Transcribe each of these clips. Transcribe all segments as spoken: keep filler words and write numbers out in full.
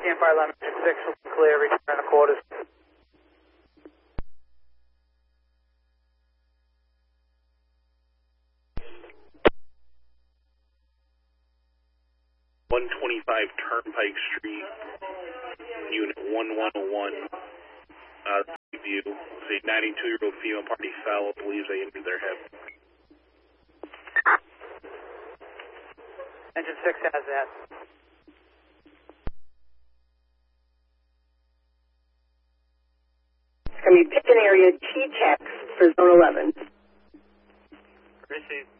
Stand by, line six, clear, return the quarters. one twenty-five Turnpike Street, Unit one one oh one, uh, view. A ninety-two-year-old female party foul believes they injured their head. Engine six has that. It's going to be Pigeon area T-Tex for zone eleven. Receive.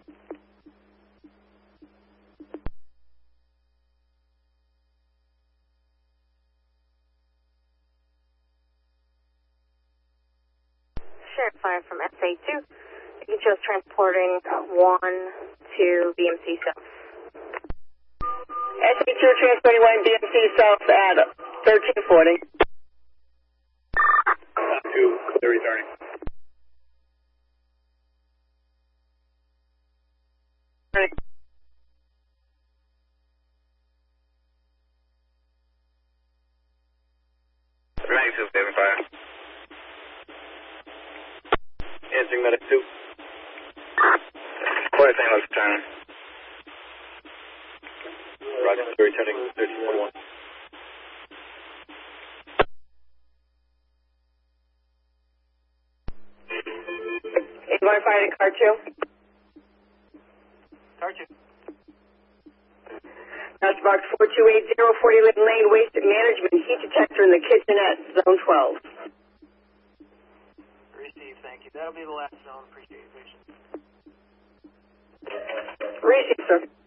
Sheriff Fire from S A two. You chose transporting one to B M C South. S A two transporting one B M C South at thirteen forty. Two, clear returning. Right. ninety-two, seven five. Answering medic two. Quarter Saint Louis returning. Roger, returning thirteen forty-one. You want to fire the car two? Car two. That's box four two eight zero, forty Lynn Lane, Waste Management, heat detector in the kitchenette, zone twelve. Receive, thank you. That'll be the last zone. Appreciate your patience. Receive, sir.